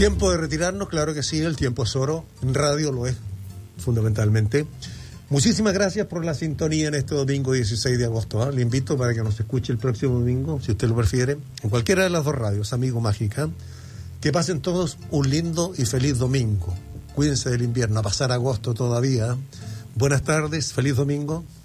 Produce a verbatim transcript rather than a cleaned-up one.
Tiempo de retirarnos, claro que sí, el tiempo es oro, en radio lo es, fundamentalmente. Muchísimas gracias por la sintonía en este domingo dieciséis de agosto. ¿eh? Le invito para que nos escuche el próximo domingo, si usted lo prefiere, en cualquiera de las dos radios, Amigo Mágica. Que pasen todos un lindo y feliz domingo. Cuídense del invierno, a pasar agosto todavía. Buenas tardes, feliz domingo.